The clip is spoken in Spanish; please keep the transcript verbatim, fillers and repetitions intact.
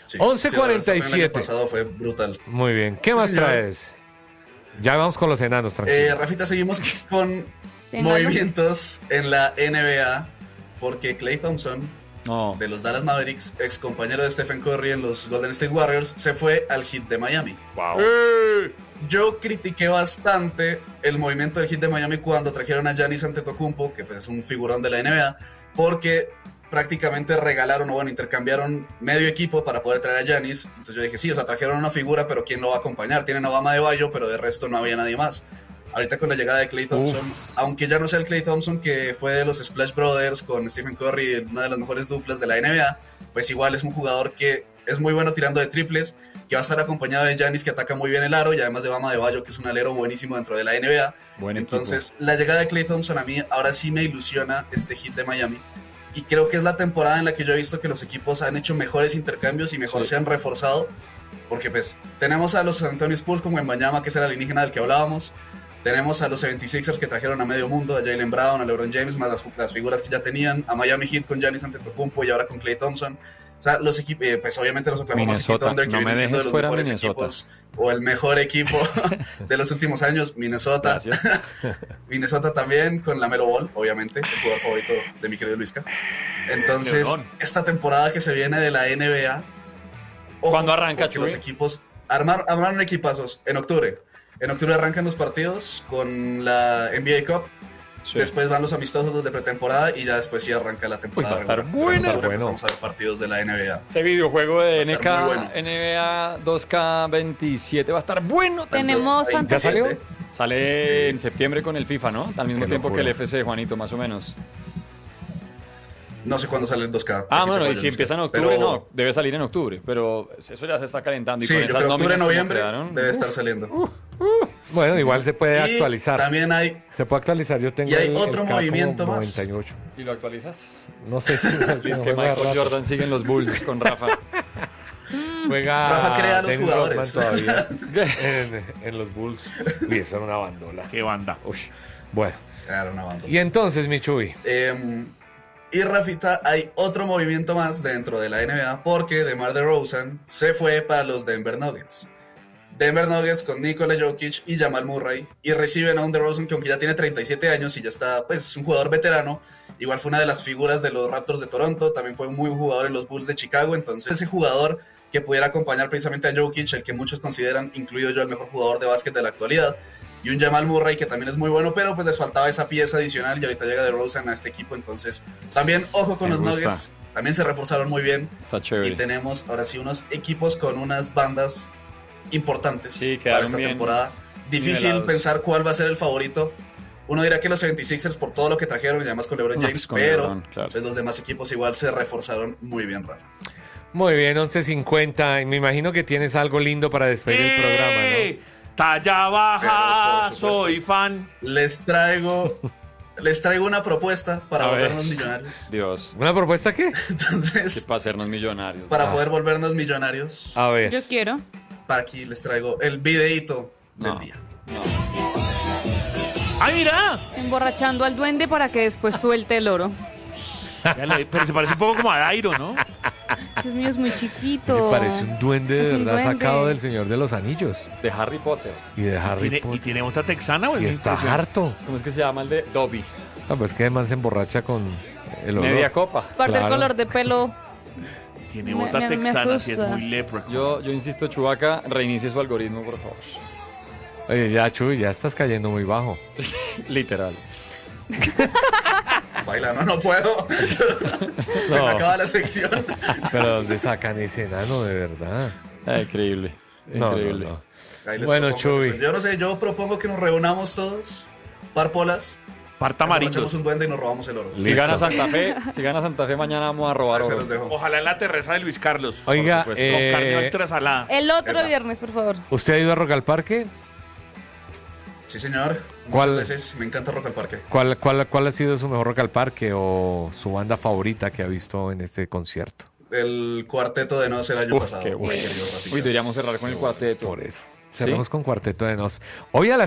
Sí, once cuarenta y sí, el siete. año pasado fue brutal. Muy bien. ¿Qué más Sí, señor. traes? Ya vamos con los enanos, tranquilo. Eh, Rafita, seguimos con Téngalo. movimientos en la N B A porque Klay Thompson, No. de los Dallas Mavericks, ex compañero de Stephen Curry en los Golden State Warriors, se fue al Heat de Miami. Wow. Yo critiqué bastante el movimiento del Heat de Miami cuando trajeron a Giannis Antetokounmpo, que pues es un figurón de la N B A, porque prácticamente regalaron o bueno, intercambiaron medio equipo para poder traer a Giannis. Entonces yo dije, sí, o sea, trajeron una figura, pero ¿quién lo va a acompañar? Tienen a Bam Adebayo, pero de resto no había nadie más. Ahorita con la llegada de Klay Thompson, Uf. aunque ya no sea el Klay Thompson que fue de los Splash Brothers con Stephen Curry, una de las mejores duplas de la N B A, pues igual es un jugador que es muy bueno tirando de triples, que va a estar acompañado de Giannis, que ataca muy bien el aro, y además de Bam Adebayo, que es un alero buenísimo dentro de la N B A. Buen Entonces, equipo. la llegada de Klay Thompson a mí ahora sí me ilusiona este Heat de Miami. Y creo que es la temporada en la que yo he visto que los equipos han hecho mejores intercambios y mejor Sí. se han reforzado. Porque pues tenemos a los San Antonio Spurs como en Wembanyama, que es el alienígena del que hablábamos. Tenemos a los setenta y seisers que trajeron a medio mundo, a Jaylen Brown, a LeBron James, más las, las figuras que ya tenían. A Miami Heat con Giannis Antetokounmpo y ahora con Klay Thompson. O sea, los equipos, eh, pues obviamente los Oklahoma City Minnesota. Thunder, que No me vienen siendo de dejes los fuera mejores Minnesota. equipos o el mejor equipo de los últimos años, Minnesota. Gracias. Minnesota también con la Melo Ball, obviamente, el jugador favorito de mi querido Luisca. Entonces, Lebrón. esta temporada que se viene de la N B A, ojo, ¿Cuándo arranca, porque los Chuy? equipos armar, armaron equipazos en octubre. En octubre arrancan los partidos con la N B A Cup. Sí. Después van los amistosos, los de pretemporada, y ya después sí arranca la temporada. Uy, va a estar regular. Pero en buena. octubre, pues, Bueno. vamos a ver partidos de la N B A. Ese videojuego de Va a N estar K, muy bueno. N B A dos K veintisiete va a estar bueno. Tenemos veintisiete. ¿Ya salió? Sale en septiembre con el FIFA, ¿no? Al mismo Qué tiempo locura. que el F C, Juanito, más o menos. No sé cuándo sale el dos K. Ah, así te bueno, y fallo, si Luisca. empieza en octubre, Pero- no, debe salir en octubre, pero eso ya se está calentando. Y Sí, con yo esas creo que octubre, nóminas como noviembre quedaron, debe uf, estar saliendo. Bueno, igual se puede Y actualizar. también hay, Se puede actualizar. Yo tengo Y hay el- otro el K movimiento como más. noventa y ocho. ¿Y lo actualizas? No sé si Es que Michael Jordan sigue en los Bulls con Rafa. juega Rafa crea a los Dennis jugadores. Rodman todavía en, en los Bulls. Uy, eso era una bandola. Qué banda. Uy, bueno. Claro, una banda. Y entonces, mi Chuy. Eh, y Rafita, hay otro movimiento más dentro de la N B A porque DeMar DeRozan se fue para los Denver Nuggets. Denver Nuggets con Nikola Jokic y Jamal Murray, y reciben a un DeRozan que aunque ya tiene treinta y siete años y ya está, pues es un jugador veterano, igual fue una de las figuras de los Raptors de Toronto, también fue un muy buen jugador en los Bulls de Chicago. Entonces ese jugador que pudiera acompañar precisamente a Jokic, el que muchos consideran, incluido yo, el mejor jugador de básquet de la actualidad, y un Jamal Murray que también es muy bueno, pero pues les faltaba esa pieza adicional y ahorita llega DeRozan a este equipo. Entonces también ojo con Me los gusta. Nuggets, también se reforzaron muy bien. Está Y chévere. tenemos ahora sí unos equipos con unas bandas importantes Sí, para quedaron esta bien temporada. Difícil nivelados. pensar cuál va a ser el favorito. Uno dirá que los setenta y seisers por todo lo que trajeron y además con LeBron No, James, pues con pero LeBron, claro. pues, los demás equipos igual se reforzaron muy bien, Rafa. Muy bien, once cincuenta. Y me imagino que tienes algo lindo para despedir el programa, ¡Eh! Talla baja, Pero, por supuesto. soy fan. Les traigo, les traigo una propuesta para A ver. volvernos millonarios. Dios, ¿no? ¿Una propuesta qué? que Entonces, para hacernos millonarios. para Ah. poder volvernos millonarios, A ver. Yo quiero. para aquí les traigo el videíto del No. día. No. ¡Ay, mira! Emborrachando al duende para que después suelte el oro. Ya lo- Pero se parece un poco como a Dairo, ¿no? Dios mío, es muy chiquito. Oye, parece un duende de Es un verdad duende. sacado del Señor de los Anillos. De Harry Potter. Y de Harry ¿Tiene- ¿Y Potter. tiene otra texana o es Y muy está impresionante? harto. ¿Cómo es que se llama el de Dobby? No, pues que además se emborracha con el olor. Media copa. Aparte Claro. el color de pelo. Tiene Me- otra me- me texana, si es asusta. muy lepra. Yo, yo insisto, Chewbacca, reinicie su algoritmo, por favor. Oye, ya, Chuy, ya estás cayendo muy bajo. Literal. Baila, no, no puedo. Se No. me acaba la sección. Pero ¿dónde sacan ese enano, de verdad? Ah, increíble. No, no, Increíble. no. Ahí les Bueno, propongo Chuy. eso. Yo no sé, yo propongo que nos reunamos todos, parpolas, Parta echamos amarillos. un duende y nos robamos el oro. Si Listo. gana Santa Fe, si gana Santa Fe, mañana vamos a robar Ahí se oro. los dejo. Ojalá en la terraza de Luis Carlos. Oiga, por supuesto, eh, con carne ultra salada. El otro Epa. viernes, por favor. ¿Usted ha ido a Rock al Parque? Sí, señor. ¿Cuál? Muchas veces. Me encanta Rock al Parque. ¿Cuál, cuál, ¿Cuál ha sido su mejor Rock al Parque o su banda favorita que ha visto en este concierto? El cuarteto de Nos el año Uf, pasado. qué mi bueno. querido Rafita. Uy, deberíamos cerrar con el cuarteto. Por eso. Cerramos con Cuarteto de Nos. Hoy a las